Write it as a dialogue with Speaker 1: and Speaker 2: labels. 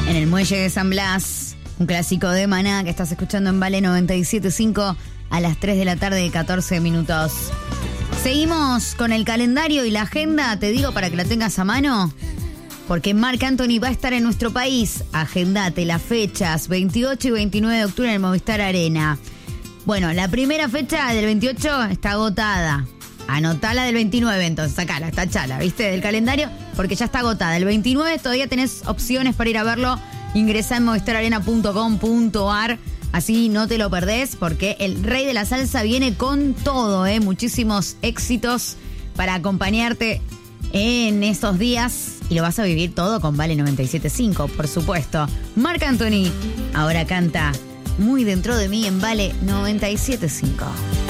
Speaker 1: En el muelle de San Blas, un clásico de Maná que estás escuchando en Vale 97.5 a las 3 de la tarde y 14 minutos. Seguimos con el calendario y la agenda, te digo para que la tengas a mano, porque Marc Anthony va a estar en nuestro país. Agendate las fechas, 28 y 29 de octubre en el Movistar Arena. Bueno, la primera fecha del 28 está agotada. Anotala del 29, entonces, sacala, tachala, ¿viste? Del calendario, porque ya está agotada. El 29 todavía tenés opciones para ir a verlo. Ingresá en movistararena.com.ar. Así no te lo perdés, porque el rey de la salsa viene con todo, muchísimos éxitos para acompañarte en estos días. Y lo vas a vivir todo con Vale 97.5, por supuesto. Marc Anthony ahora canta Muy Dentro de Mí en Vale 97.5.